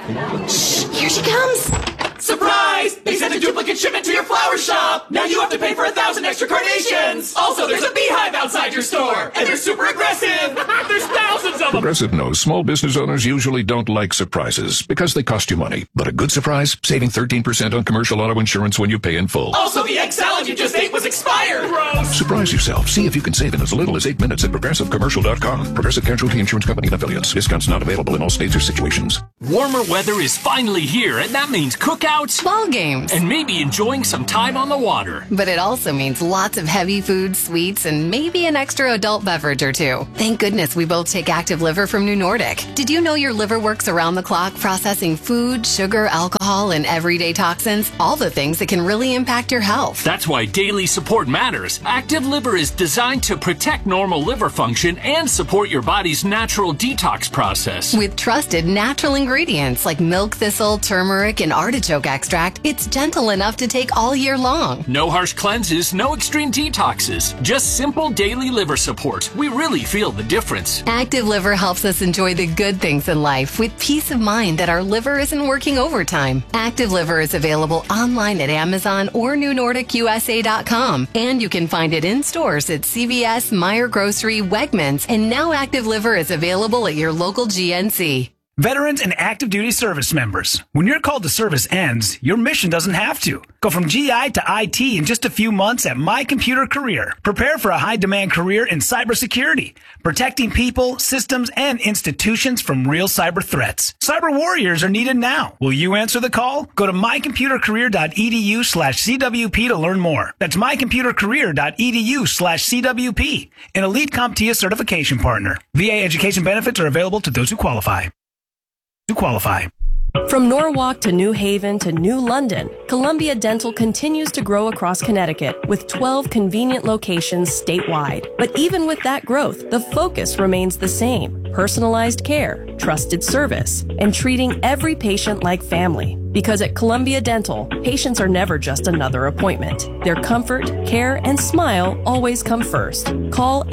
Shh, here she comes. Surprise! They sent a duplicate shipment to your flower shop! Now you have to pay for 1,000 extra carnations! Also, there's a beehive outside your store! And they're super aggressive! There's thousands of them! Progressive knows small business owners usually don't like surprises because they cost you money. But a good surprise? Saving 13% on commercial auto insurance when you pay in full. Also, the egg salad you just ate was expired! Gross! Surprise yourself. See if you can save in as little as 8 minutes at ProgressiveCommercial.com. Progressive Casualty Insurance Company and Affiliates. Discounts not available in all states or situations. Warmer weather is finally here, and that means cookouts, Ball games, and maybe enjoying some time on the water. but it also means lots of heavy food, sweets, and maybe an extra adult beverage or two. Thank goodness we both take Active Liver from New Nordic. Did you know your liver works around the clock processing food, sugar, alcohol, and everyday toxins? All the things that can really impact your health. That's why daily support matters. Active Liver is designed to protect normal liver function and support your body's natural detox process. With trusted natural ingredients like milk thistle, turmeric, and artichoke extract, it's gentle enough to take all year long. No harsh cleanses, no extreme detoxes. Just simple daily liver support. We really feel the difference. Active Liver helps us enjoy the good things in life with peace of mind that our liver isn't working overtime. Active Liver is available online at Amazon or NewNordicUSA.com. And you can find it in stores at CVS, Meijer Grocery, Wegmans, and now Active Liver is available at your local GNC. Veterans and active duty service members, when your call to service ends, your mission doesn't have to. Go from GI to IT in just a few months at My Computer Career. Prepare for a high-demand career in cybersecurity, protecting people, systems, and institutions from real cyber threats. Cyber warriors are needed now. Will you answer the call? Go to mycomputercareer.edu/CWP to learn more. That's mycomputercareer.edu/CWP, an elite CompTIA certification partner. VA education benefits are available to those who qualify. From Norwalk to New Haven to New London, Columbia Dental continues to grow across Connecticut with 12 convenient locations statewide. But even with that growth, the focus remains the same: personalized care, trusted service, and treating every patient like family. Because at Columbia Dental, patients are never just another appointment. Their comfort, care, and smile always come first. Call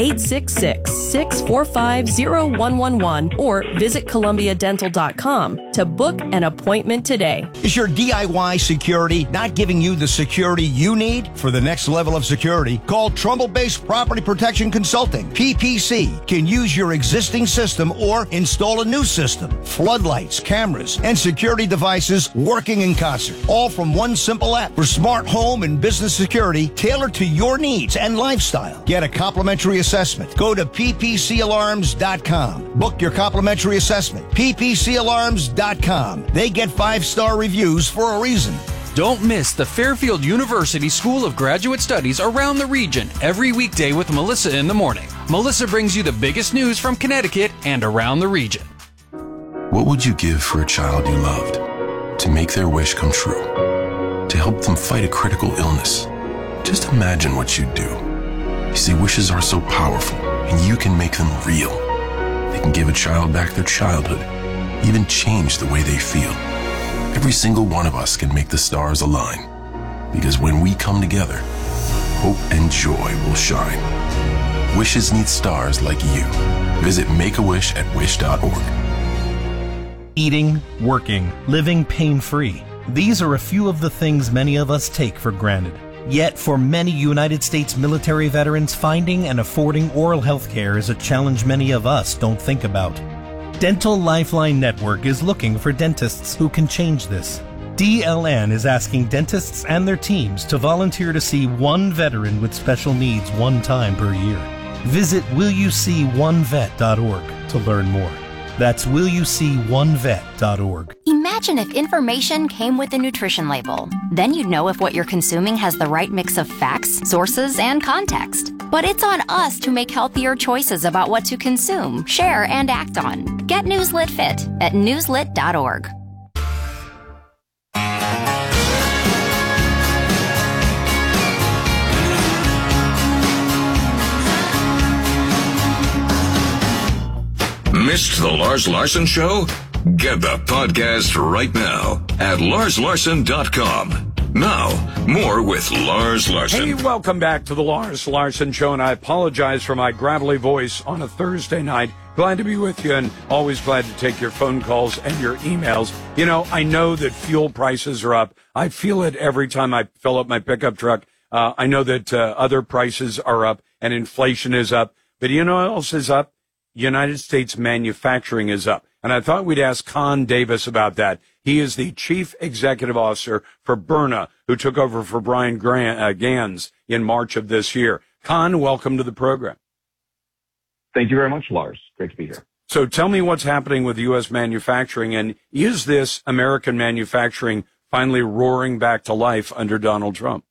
866-645-0111 or visit ColumbiaDental.com to book an appointment today. Is your DIY security not giving you the security you need? For the next level of security, call Trumbull-based Property Protection Consulting. PPC can use your existing system or install a new system. Floodlights, cameras, and security devices working in concert, all from one simple app for smart home and business security tailored to your needs and lifestyle. Get a complimentary assessment. Go to ppcalarms.com. Book your complimentary assessment. ppcalarms.com. They get 5-star reviews for a reason. Don't miss the Fairfield University School of Graduate Studies around the region every weekday with Melissa in the morning. Melissa brings you the biggest news from Connecticut and around the region. What would you give for a child you loved? To make their wish come true? To help them fight a critical illness? Just imagine what you'd do. You see, wishes are so powerful, and you can make them real. They can give a child back their childhood, even change the way they feel. Every single one of us can make the stars align. Because when we come together, hope and joy will shine. Wishes need stars like you. Visit Make-A-Wish at wish.org. Eating, working, living pain-free. These are a few of the things many of us take for granted. Yet, for many United States military veterans, finding and affording oral health care is a challenge many of us don't think about. Dental Lifeline Network is looking for dentists who can change this. DLN is asking dentists and their teams to volunteer to see one veteran with special needs one time per year. Visit willyouseeonevet.org to learn more. That's willyouseeonevet.org. Imagine if information came with a nutrition label. Then you'd know if what you're consuming has the right mix of facts, sources, and context. But it's on us to make healthier choices about what to consume, share, and act on. Get Newslit Fit at newslit.org. Missed the Lars Larson Show? Get the podcast right now at LarsLarson.com. Now, more with Lars Larson. Hey, welcome back to the Lars Larson Show, and I apologize for my gravelly voice on a Thursday night. Glad to be with you, and always glad to take your phone calls and your emails. You know, I know that fuel prices are up. I feel it every time I fill up my pickup truck. I know that other prices are up and inflation is up. But you know what else is up? United States manufacturing is up. And I thought we'd ask Con Davis about that. He is the Chief Executive Officer for Byrna, who took over for Brian Gans in March of this year. Con, welcome to the program. Thank you very much, Lars. Great to be here. So tell me what's happening with U.S. manufacturing, and is this American manufacturing finally roaring back to life under Donald Trump?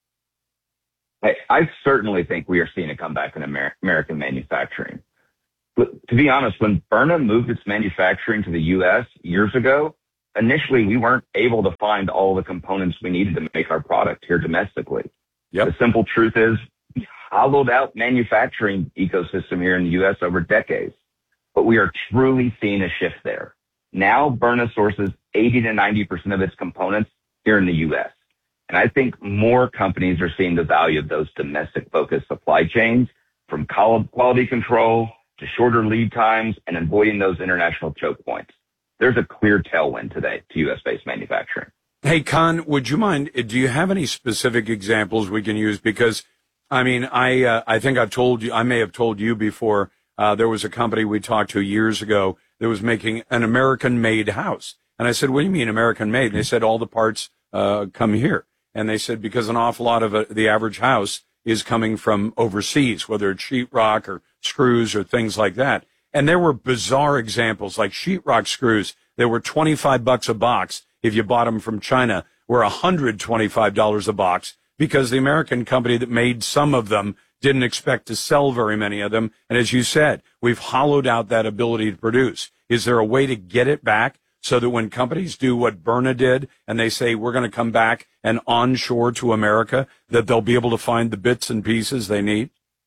I certainly think we are seeing a comeback in American manufacturing. But to be honest, when Byrna moved its manufacturing to the U.S. years ago, initially we weren't able to find all the components we needed to make our product here domestically. Yep. The simple truth is we hollowed out manufacturing ecosystem here in the U.S. over decades, but we are truly seeing a shift there. Now Byrna sources 80 to 90% of its components here in the U.S. And I think more companies are seeing the value of those domestic-focused supply chains, from quality control to shorter lead times and avoiding those international choke points. There's a clear tailwind today to U.S.-based manufacturing. Hey, Con, would you mind, do you have any specific examples we can use? Because, I mean, I think I may have told you before, there was a company we talked to years ago that was making an American-made house. And I said, what do you mean American-made? And they said, all the parts come here. And they said, because an awful lot of the average house is coming from overseas, whether it's sheetrock or screws or things like that. And there were bizarre examples, like sheetrock screws that were $25 a box if you bought them from China, were $125 a box, because the American company that made some of them didn't expect to sell very many of them. And as you said, we've hollowed out that ability to produce. Is there a way to get it back so that when companies do what Byrna did and they say we're going to come back and onshore to America, that they'll be able to find the bits and pieces they need?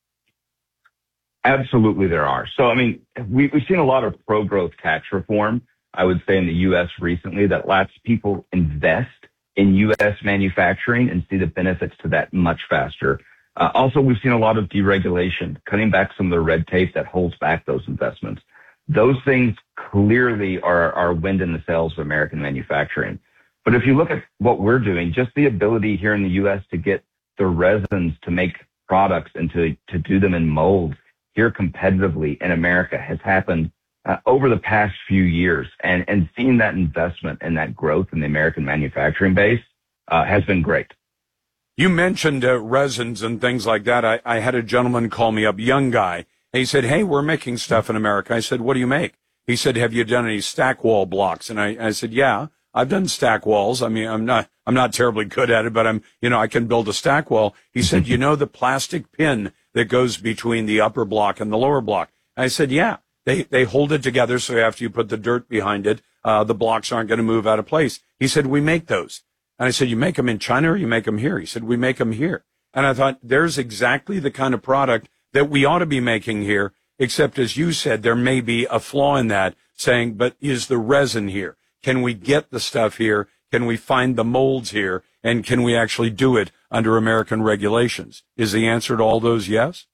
Absolutely there are. So, I mean, we've seen a lot of pro-growth tax reform, I would say, in the U.S. recently that lets people invest in U.S. manufacturing and see the benefits to that much faster. Also, we've seen a lot of deregulation, cutting back some of the red tape that holds back those investments. Those things clearly are wind in the sails of American manufacturing. But if you look at what we're doing, just the ability here in the U.S. to get the resins to make products and to do them in molds here competitively in America has happened over the past few years. And seeing that investment and that growth in the American manufacturing base has been great. You mentioned resins and things like that. I had a gentleman call me up, young guy. And he said, hey, we're making stuff in America. I said, what do you make? He said, have you done any stack wall blocks? And I said, yeah, I've done stack walls. I mean, I'm not terribly good at it, but I can build a stack wall. He said, you know, the plastic pin that goes between the upper block and the lower block. I said, yeah, they hold it together. So after you put the dirt behind it, the blocks aren't going to move out of place. He said, we make those. And I said, you make them in China or you make them here? He said, we make them here. And I thought, there's exactly the kind of product that we ought to be making here, except as you said, there may be a flaw in that, saying, but is the resin here? Can we get the stuff here? Can we find the molds here? And can we actually do it under American regulations? Is the answer to all those yes?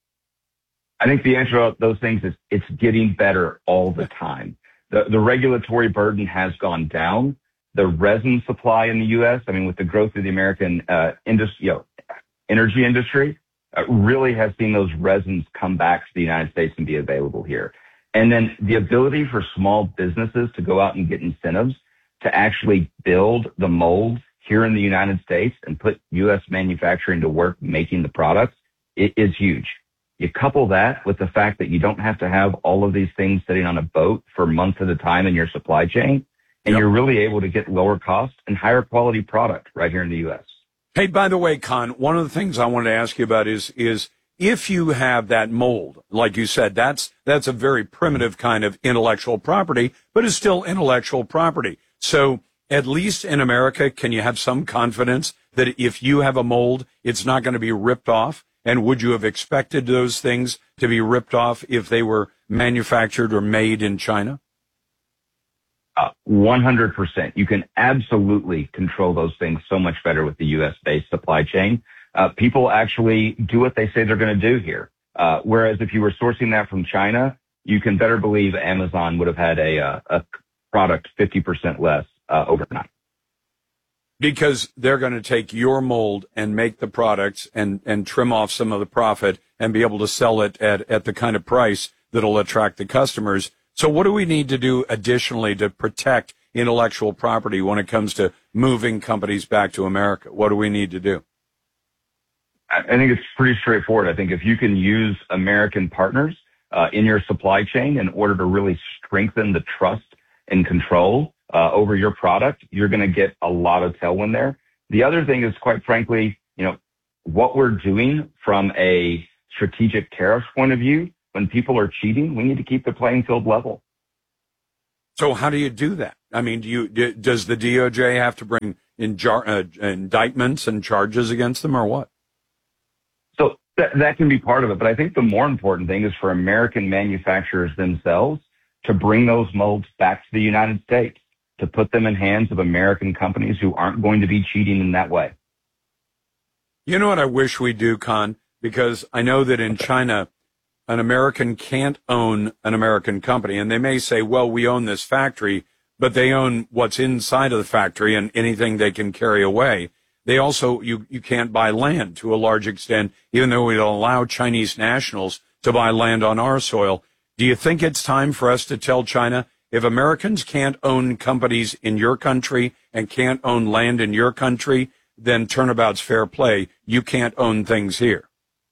I think the answer to those things is it's getting better all the time. The regulatory burden has gone down. The resin supply in the U.S., I mean, with the growth of the American energy industry, really has seen those resins come back to the United States and be available here. And then the ability for small businesses to go out and get incentives to actually build the molds here in the United States and put U.S. manufacturing to work making the products, it is huge. You couple that with the fact that you don't have to have all of these things sitting on a boat for months at a time in your supply chain, and you're really able to get lower cost and higher quality product right here in the U.S. Hey, by the way, Con, one of the things I wanted to ask you about is if you have that mold, like you said, that's a very primitive kind of intellectual property, but it's still intellectual property. So at least in America, can you have some confidence that if you have a mold, it's not going to be ripped off? And would you have expected those things to be ripped off if they were manufactured or made in China? 100%. You can absolutely control those things so much better with the U.S.-based supply chain. People actually do what they say they're going to do here. Whereas if you were sourcing that from China, you can better believe Amazon would have had a product 50% less overnight. Because they're going to take your mold and make the products and trim off some of the profit and be able to sell it at the kind of price that'll attract the customers. So what do we need to do additionally to protect intellectual property when it comes to moving companies back to America? What do we need to do? I think it's pretty straightforward. I think if you can use American partners in your supply chain in order to really strengthen the trust and control over your product, you're going to get a lot of tailwind there. The other thing is, quite frankly, what we're doing from a strategic tariffs point of view. When people are cheating, we need to keep the playing field level. So how do you do that? I mean, does the DOJ have to bring indictments and charges against them, or what? So that can be part of it. But I think the more important thing is for American manufacturers themselves to bring those molds back to the United States, to put them in hands of American companies who aren't going to be cheating in that way. You know what I wish we do, Con? Because I know that in China, an American can't own an American company. And they may say, well, we own this factory, but they own what's inside of the factory and anything they can carry away. They also, you can't buy land to a large extent, even though we'd allow Chinese nationals to buy land on our soil. Do you think it's time for us to tell China, if Americans can't own companies in your country and can't own land in your country, then turnabout's fair play. You can't own things here.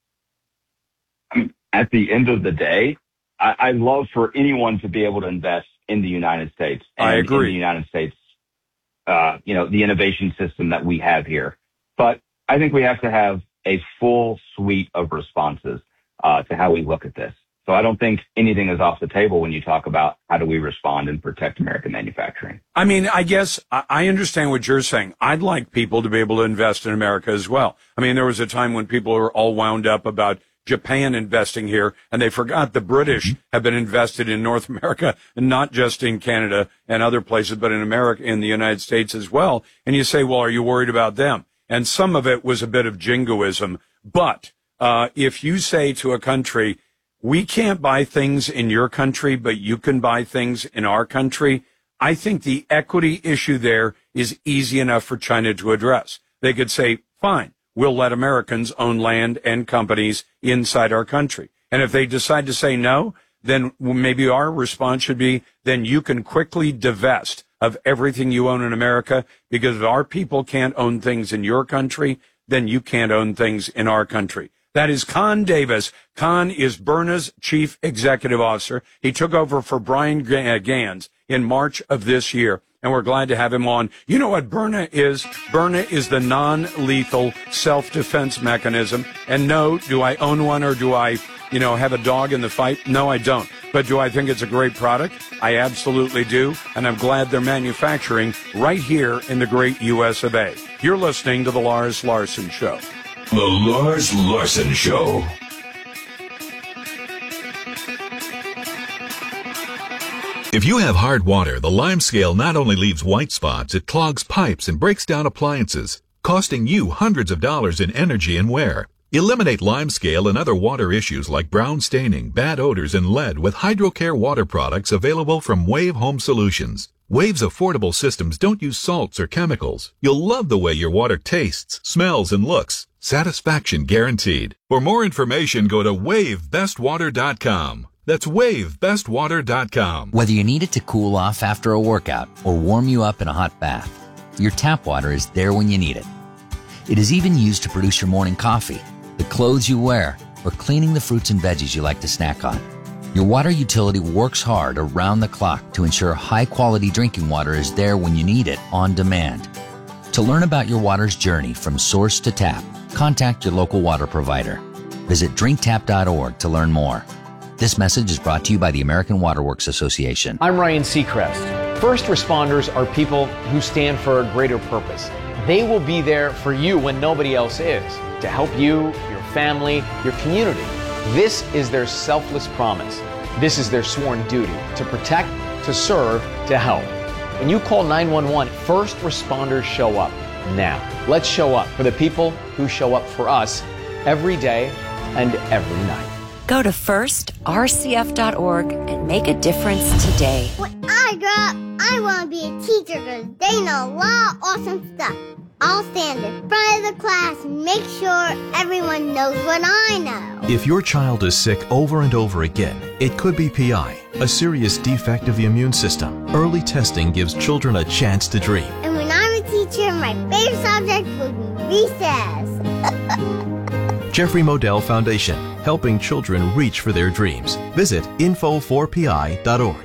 At the end of the day, I love for anyone to be able to invest in the United States. And I agree. In the United States, the innovation system that we have here. But I think we have to have a full suite of responses to how we look at this. So I don't think anything is off the table when you talk about how do we respond and protect American manufacturing. I mean, I guess I understand what you're saying. I'd like people to be able to invest in America as well. I mean, there was a time when people were all wound up about Japan investing here, and they forgot the British have been invested in North America, and not just in Canada and other places, but in America, in the United States as well. And you say, well, are you worried about them? And some of it was a bit of jingoism. But if you say to a country, we can't buy things in your country, but you can buy things in our country, I think the equity issue there is easy enough for China to address. They could say, fine, we'll let Americans own land and companies inside our country. And if they decide to say no, then maybe our response should be, then you can quickly divest of everything you own in America, because if our people can't own things in your country, then you can't own things in our country. That is Con Davis. Con is Byrna's chief executive officer. He took over for Brian Gans in March of this year, and we're glad to have him on. You know what Byrna is? Byrna is the non-lethal self-defense mechanism. And no, do I own one, or do I, have a dog in the fight? No, I don't. But do I think it's a great product? I absolutely do. And I'm glad they're manufacturing right here in the great U.S. of A. You're listening to The Lars Larson Show. The Lars Larson Show. If you have hard water, the Lime Scale not only leaves white spots, it clogs pipes and breaks down appliances, costing you hundreds of dollars in energy and wear. Eliminate Lime Scale and other water issues like brown staining, bad odors, and lead with HydroCare water products available from Wave Home Solutions. Wave's affordable systems don't use salts or chemicals. You'll love the way your water tastes, smells, and looks. Satisfaction guaranteed. For more information, go to WaveBestWater.com. That's WaveBestWater.com. Whether you need it to cool off after a workout or warm you up in a hot bath, your tap water is there when you need it. It is even used to produce your morning coffee, the clothes you wear, or cleaning the fruits and veggies you like to snack on. Your water utility works hard around the clock to ensure high-quality drinking water is there when you need it on demand. To learn about your water's journey from source to tap, contact your local water provider. Visit drinktap.org to learn more. This message is brought to you by the American Water Works Association. I'm Ryan Seacrest. First responders are people who stand for a greater purpose. They will be there for you when nobody else is, to help you, your family, your community. This is their selfless promise. This is their sworn duty, to protect, to serve, to help. When you call 911, first responders show up now. Let's show up for the people who show up for us every day and every night. Go to firstrcf.org and make a difference today. When I grow up, I want to be a teacher because they know a lot of awesome stuff. I'll stand in front of the class and make sure everyone knows what I know. If your child is sick over and over again, it could be PI, a serious defect of the immune system. Early testing gives children a chance to dream. And when I'm a teacher, my favorite subject will be recess. Jeffrey Modell Foundation, helping children reach for their dreams. Visit info4pi.org.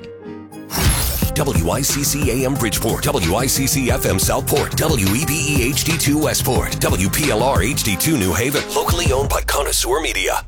WICC AM Bridgeport, WICC FM Southport, WEBE HD2 Westport, WPLR HD2 New Haven, locally owned by Connoisseur Media.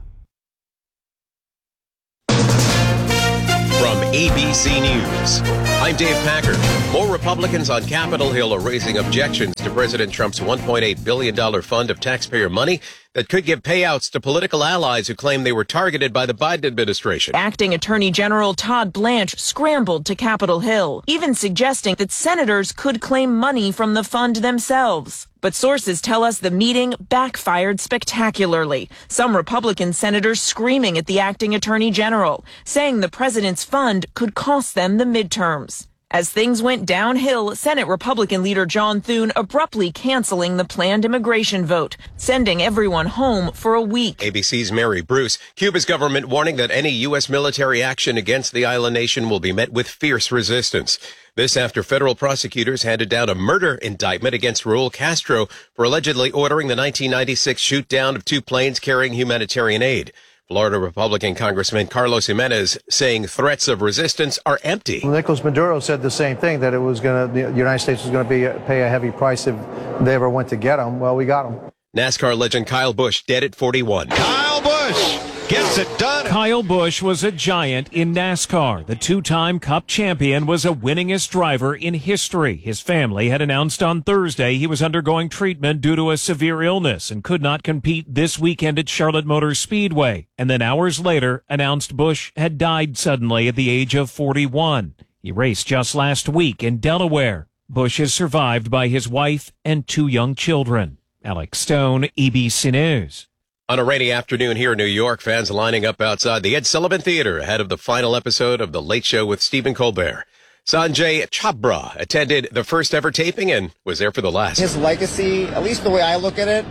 From ABC News, I'm Dave Packard. More Republicans on Capitol Hill are raising objections to President Trump's $1.8 billion fund of taxpayer money that could give payouts to political allies who claim they were targeted by the Biden administration. Acting Attorney General Todd Blanche scrambled to Capitol Hill, even suggesting that senators could claim money from the fund themselves. But sources tell us the meeting backfired spectacularly. Some Republican senators screaming at the acting attorney general, saying the president's fund could cost them the midterms. As things went downhill, Senate Republican leader John Thune abruptly canceling the planned immigration vote, sending everyone home for a week. ABC's Mary Bruce. Cuba's government warning that any U.S. military action against the island nation will be met with fierce resistance. This after federal prosecutors handed down a murder indictment against Raul Castro for allegedly ordering the 1996 shoot-down of two planes carrying humanitarian aid. Florida Republican Congressman Carlos Jimenez saying threats of resistance are empty. Nicolas Maduro said the same thing, that the United States was going to pay a heavy price if they ever went to get him. Well, we got him. NASCAR legend Kyle Busch dead at 41. Kyle Busch gets it done. Kyle Busch was a giant in NASCAR. The two-time Cup champion was a winningest driver in history. His family had announced on Thursday he was undergoing treatment due to a severe illness and could not compete this weekend at Charlotte Motor Speedway. And then hours later announced Busch had died suddenly at the age of 41. He raced just last week in Delaware. Busch is survived by his wife and two young children. Alex Stone, ABC News. On a rainy afternoon here in New York, fans lining up outside the Ed Sullivan Theater ahead of the final episode of The Late Show with Stephen Colbert. Sanjay Chhabra attended the first ever taping and was there for the last. His legacy, at least the way I look at it,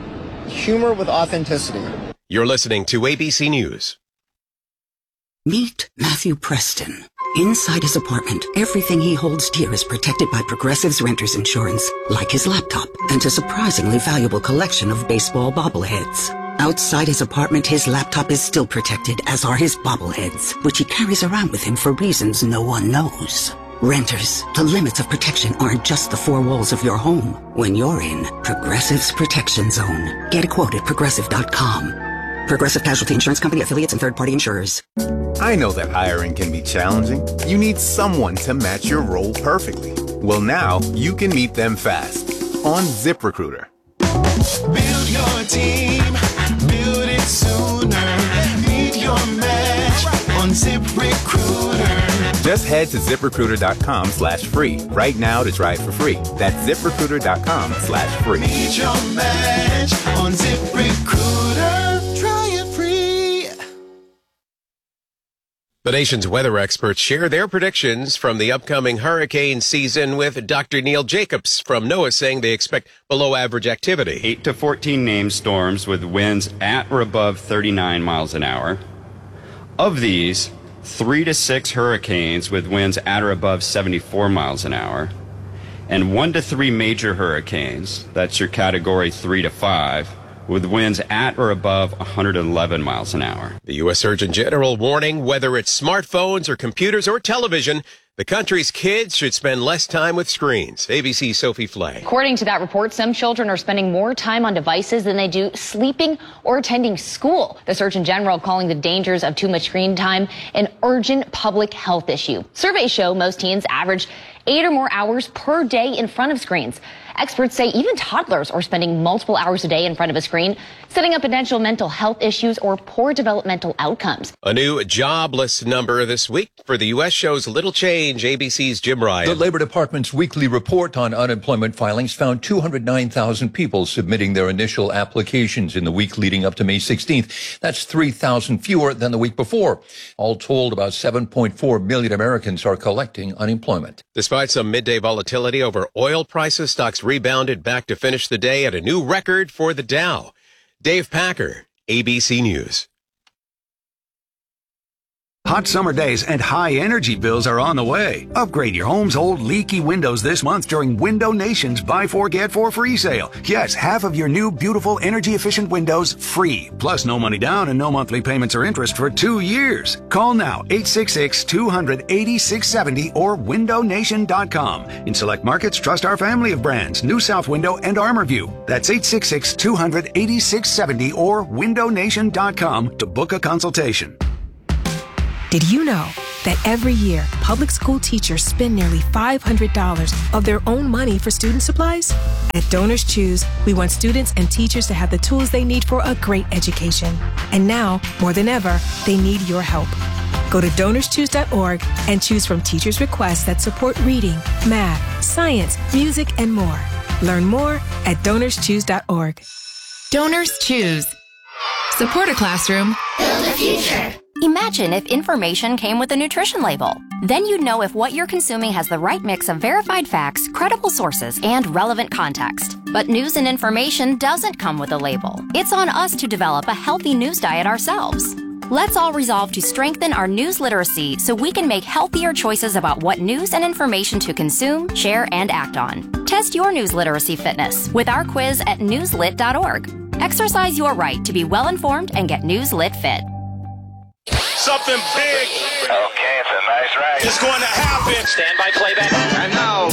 humor with authenticity. You're listening to ABC News. Meet Matthew Preston. Inside his apartment, everything he holds dear is protected by Progressive's renter's insurance, like his laptop and a surprisingly valuable collection of baseball bobbleheads. Outside his apartment, his laptop is still protected, as are his bobbleheads, which he carries around with him for reasons no one knows. Renters, the limits of protection aren't just the four walls of your home. When you're in Progressive's Protection Zone, get a quote at Progressive.com. Progressive Casualty Insurance Company, affiliates, and third-party insurers. I know that hiring can be challenging. You need someone to match your role perfectly. Well, now you can meet them fast on ZipRecruiter. Build your team, build it sooner. Meet your match on ZipRecruiter. Just head to ZipRecruiter.com/free right now to try it for free. That's ZipRecruiter.com/free. Meet your match on ZipRecruiter. Try it free. The nation's weather experts share their predictions from the upcoming hurricane season with Dr. Neil Jacobs from NOAA saying they expect below average activity. 8 to 14 named storms with winds at or above 39 miles an hour. Of these, 3 to 6 hurricanes with winds at or above 74 miles an hour. And 1 to 3 major hurricanes, that's your category 3 to 5, with winds at or above 111 miles an hour. The U.S. Surgeon General warning whether it's smartphones or computers or television, the country's kids should spend less time with screens. ABC's Sophie Flay. According to that report, some children are spending more time on devices than they do sleeping or attending school. The Surgeon General calling the dangers of too much screen time an urgent public health issue. Surveys show most teens average 8 or more hours per day in front of screens. Experts say even toddlers are spending multiple hours a day in front of a screen, setting up potential mental health issues or poor developmental outcomes. A new jobless number this week for the U.S. shows little change. ABC's Jim Ryan. The Labor Department's weekly report on unemployment filings found 209,000 people submitting their initial applications in the week leading up to May 16th. That's 3,000 fewer than the week before. All told, about 7.4 million Americans are collecting unemployment. Despite some midday volatility over oil prices, stocks rebounded back to finish the day at a new record for the Dow. Dave Packer, ABC News. Hot summer days and high energy bills are on the way. Upgrade your home's old leaky windows this month during Window Nation's Buy 4 Get 4 free sale. Yes, half of your new beautiful energy efficient windows free. Plus no money down and no monthly payments or interest for 2 years. Call now 866-200-8670 or windownation.com. In select markets, trust our family of brands, New South Window and ArmorView. That's 866-200-8670 or windownation.com to book a consultation. Did you know that every year, public school teachers spend nearly $500 of their own money for student supplies? At Donors Choose, we want students and teachers to have the tools they need for a great education. And now, more than ever, they need your help. Go to DonorsChoose.org and choose from teachers' requests that support reading, math, science, music, and more. Learn more at DonorsChoose.org. Donors Choose. Support a classroom. Build a future. Imagine if information came with a nutrition label. Then you'd know if what you're consuming has the right mix of verified facts, credible sources, and relevant context. But news and information doesn't come with a label. It's on us to develop a healthy news diet ourselves. Let's all resolve to strengthen our news literacy so we can make healthier choices about what news and information to consume, share, and act on. Test your news literacy fitness with our quiz at newslit.org. Exercise your right to be well-informed and get Newslit fit. Something big. Okay, it's a nice ride. It's going to happen. Stand by playback. And now,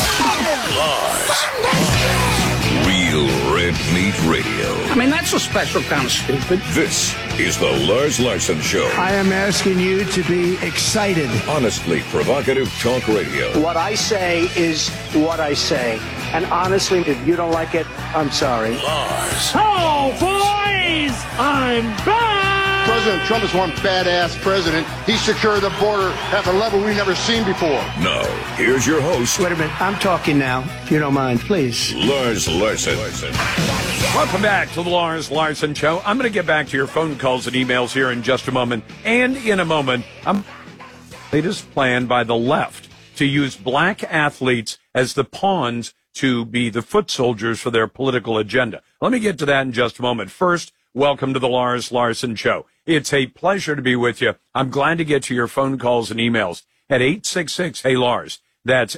Real Red Meat Radio. I mean, that's a special kind of stupid. This is the Lars Larson Show. I am asking you to be excited. Honestly provocative talk radio. What I say is what I say. And honestly, if you don't like it, I'm sorry. Lars. Oh, boys! I'm back! President Trump is one badass president. He secured the border at a level we've never seen before. Now, here's your host. Wait a minute. I'm talking now, if you don't mind, please. Lars Larson. Welcome back to the Lars Larson Show. I'm going to get back to your phone calls and emails here in just a moment. And in a moment, latest plan by the left to use black athletes as the pawns to be the foot soldiers for their political agenda. Let me get to that in just a moment. First, welcome to the Lars Larson Show. It's a pleasure to be with you. I'm glad to get to your phone calls and emails at 866-HEY-LARS. That's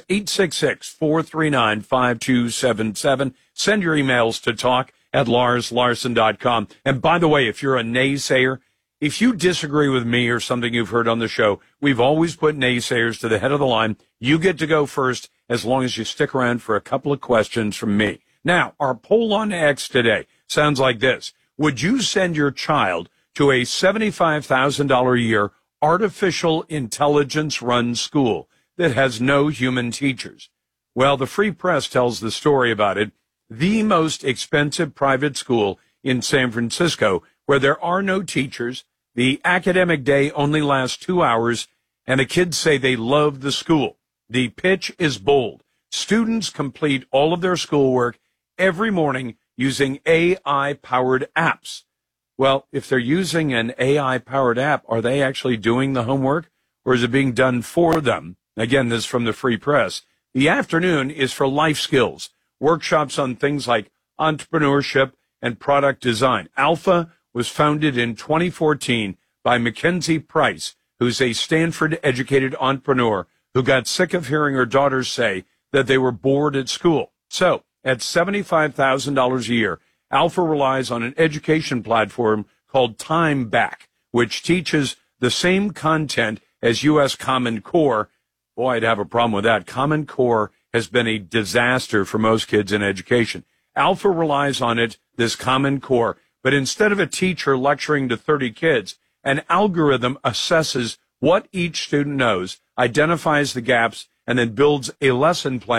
866-439-5277. Send your emails to talk@larslarson.com. And by the way, if you're a naysayer, if you disagree with me or something you've heard on the show, we've always put naysayers to the head of the line. You get to go first as long as you stick around for a couple of questions from me. Now, our poll on X today sounds like this. Would you send your child to a $75,000 a year artificial intelligence run school that has no human teachers? Well, the Free Press tells the story about it. The most expensive private school in San Francisco where there are no teachers. The academic day only lasts 2 hours and the kids say they love the school. The pitch is bold. Students complete all of their schoolwork every morning using AI-powered apps. Well, if they're using an AI-powered app, are they actually doing the homework, or is it being done for them? Again, this is from the Free Press. The afternoon is for life skills, workshops on things like entrepreneurship and product design. Alpha was founded in 2014 by Mackenzie Price, who's a Stanford-educated entrepreneur who got sick of hearing her daughters say that they were bored at school. So, at $75,000 a year, Alpha relies on an education platform called Time Back, which teaches the same content as U.S. Common Core. Boy, I'd have a problem with that. Common Core has been a disaster for most kids in education. Alpha relies on it, this Common Core, but instead of a teacher lecturing to 30 kids, an algorithm assesses what each student knows, identifies the gaps, and then builds a lesson plan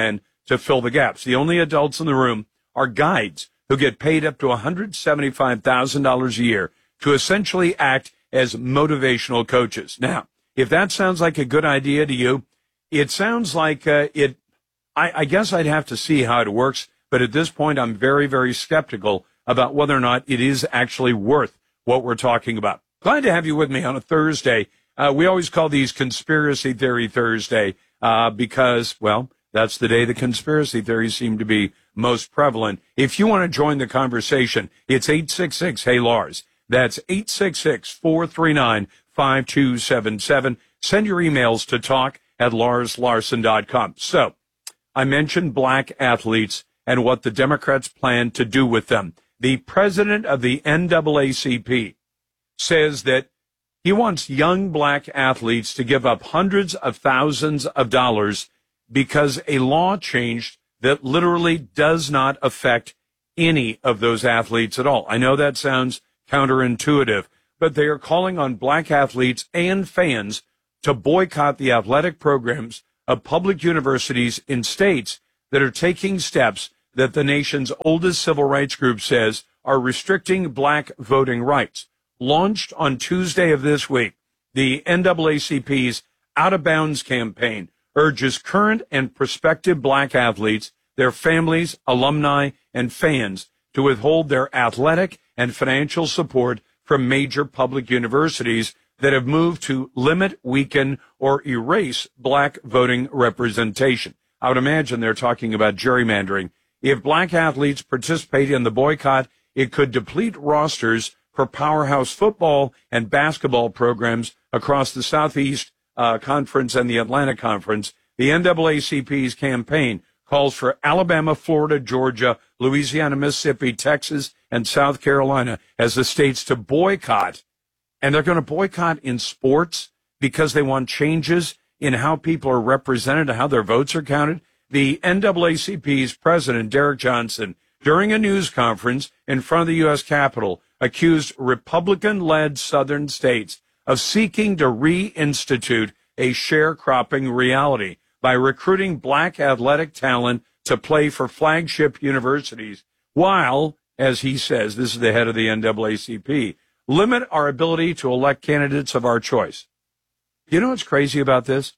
to fill the gaps. The only adults in the room are guides who get paid up to $175,000 a year to essentially act as motivational coaches. Now, if that sounds like a good idea to you, it sounds like I guess I'd have to see how it works, but at this point I'm very, very skeptical about whether or not it is actually worth what we're talking about. Glad to have you with me on a Thursday. We always call these Conspiracy Theory Thursday because, well, that's the day the conspiracy theories seem to be most prevalent. If you want to join the conversation, it's 866-HEY-LARS. That's 866-439-5277. Send your emails to talk@LarsLarson.com. So, I mentioned black athletes and what the Democrats plan to do with them. The president of the NAACP says that he wants young black athletes to give up hundreds of thousands of dollars because a law changed that literally does not affect any of those athletes at all. I know that sounds counterintuitive, but they are calling on black athletes and fans to boycott the athletic programs of public universities in states that are taking steps that the nation's oldest civil rights group says are restricting black voting rights. Launched on Tuesday of this week, the NAACP's Out of Bounds campaign urges current and prospective black athletes, their families, alumni, and fans to withhold their athletic and financial support from major public universities that have moved to limit, weaken, or erase black voting representation. I would imagine they're talking about gerrymandering. If black athletes participate in the boycott, it could deplete rosters for powerhouse football and basketball programs across the Southeast Conference and the Atlantic Conference. The NAACP's campaign calls for Alabama, Florida, Georgia, Louisiana, Mississippi, Texas, and South Carolina as the states to boycott. And they're going to boycott in sports because they want changes in how people are represented and how their votes are counted. The NAACP's president, Derek Johnson, during a news conference in front of the U.S. Capitol, accused Republican-led southern states of seeking to reinstitute a sharecropping reality by recruiting black athletic talent to play for flagship universities, while, as he says, this is the head of the NAACP, limit our ability to elect candidates of our choice. You know what's crazy about this?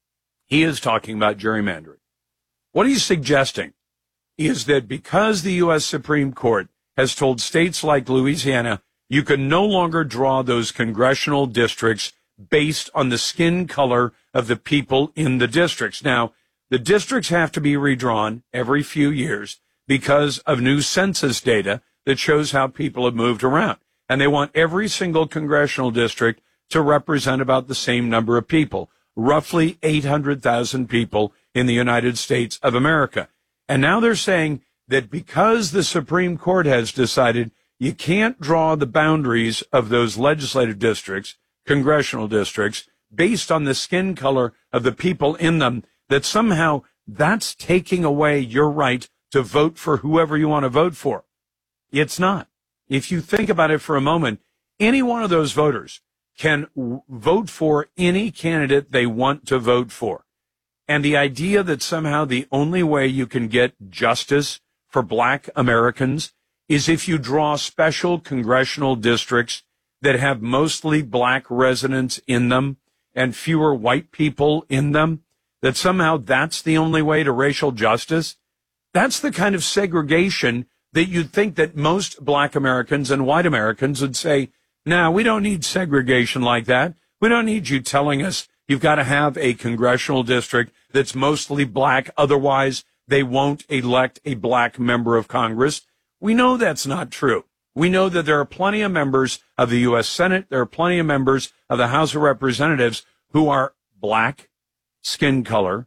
He is talking about gerrymandering. What he's suggesting is that because the U.S. Supreme Court has told states like Louisiana, you can no longer draw those congressional districts based on the skin color of the people in the districts. Now, the districts have to be redrawn every few years because of new census data that shows how people have moved around. And they want every single congressional district to represent about the same number of people, roughly 800,000 people in the United States of America. And now they're saying that because the Supreme Court has decided you can't draw the boundaries of those legislative districts, congressional districts, based on the skin color of the people in them, that somehow that's taking away your right to vote for whoever you want to vote for. It's not. If you think about it for a moment, any one of those voters can vote for any candidate they want to vote for. And the idea that somehow the only way you can get justice for black Americans is if you draw special congressional districts that have mostly black residents in them and fewer white people in them, that somehow that's the only way to racial justice. That's the kind of segregation that you'd think that most black Americans and white Americans would say, no, we don't need segregation like that. We don't need you telling us you've got to have a congressional district that's mostly black. Otherwise, they won't elect a black member of Congress. We know that's not true. We know that there are plenty of members of the U.S. Senate. There are plenty of members of the House of Representatives who are black, skin color,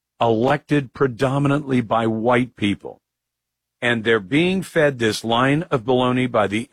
elected predominantly by white people. And they're being fed this line of baloney by the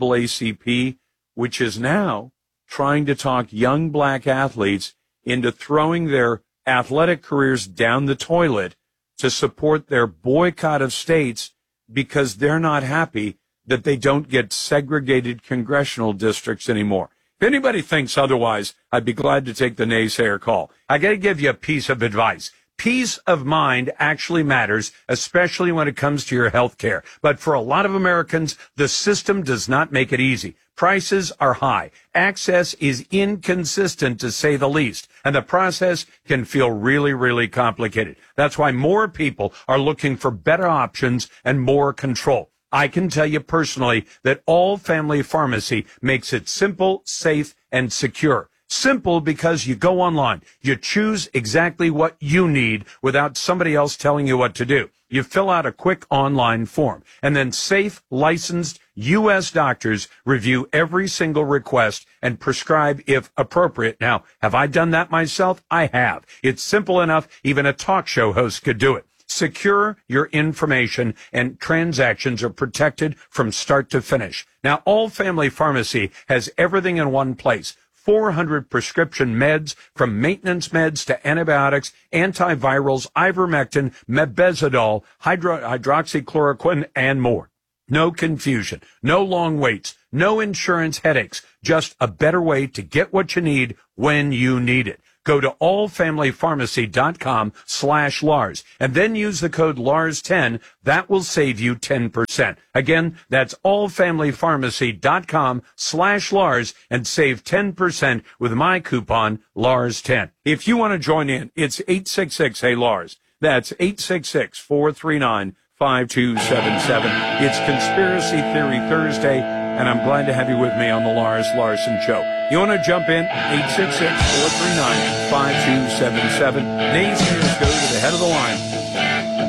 NAACP, which is now trying to talk young black athletes into throwing their athletic careers down the toilet to support their boycott of states because they're not happy that they don't get segregated congressional districts anymore. If anybody thinks otherwise, I'd be glad to take the naysayer call. I got to give you a piece of advice. Peace of mind actually matters, especially when it comes to your health care. But for a lot of Americans, the system does not make it easy. Prices are high. Access is inconsistent, to say the least. And the process can feel really, really complicated. That's why more people are looking for better options and more control. I can tell you personally that All Family Pharmacy makes it simple, safe, and secure. Simple because you go online. You choose exactly what you need without somebody else telling you what to do. You fill out a quick online form, and then safe, licensed U.S. doctors review every single request and prescribe if appropriate. Now, have I done that myself? I have. It's simple enough, even a talk show host could do it. Secure your information, and transactions are protected from start to finish. Now, All Family Pharmacy has everything in one place. 400 prescription meds, from maintenance meds to antibiotics, antivirals, ivermectin, mebendazole, hydroxychloroquine, and more. No confusion, no long waits, no insurance headaches, just a better way to get what you need when you need it. Go to allfamilypharmacy.com/Lars and then use the code LARS10. That will save you 10%. Again, that's allfamilypharmacy.com/Lars and save 10% with my coupon LARS10. If you want to join in, it's 866-HEY-LARS. That's 866-439-5277. It's Conspiracy Theory Thursday, and I'm glad to have you with me on the Lars Larson Show. You want to jump in? 866-439-5277. Naysayers go to the head of the line.